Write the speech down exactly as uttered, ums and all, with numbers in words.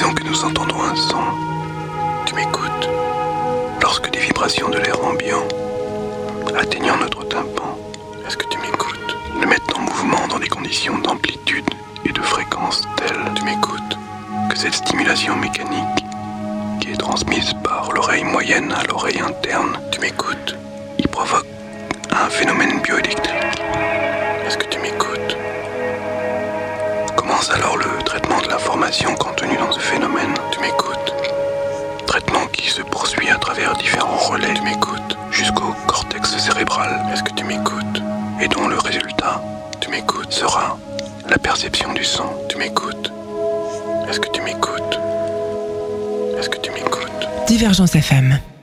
Imaginons que nous entendons un son. Tu m'écoutes. Lorsque des vibrations de l'air ambiant atteignant notre tympan, est-ce que tu m'écoutes? Le mettent en mouvement dans des conditions d'amplitude et de fréquence telles, tu m'écoutes, que cette stimulation mécanique qui est transmise par l'oreille moyenne à l'oreille interne, tu m'écoutes, y provoque un phénomène bioélectrique. Est-ce que tu m'écoutes? Commence alors le traitement de l'information contenue dans ce phénomène, tu m'écoutes. Traitement qui se poursuit à travers différents relais, tu m'écoutes, jusqu'au cortex cérébral, est-ce que tu m'écoutes? Et dont le résultat, tu m'écoutes, sera la perception du son, tu m'écoutes. Est-ce que tu m'écoutes? Est-ce que tu m'écoutes? Divergence F M.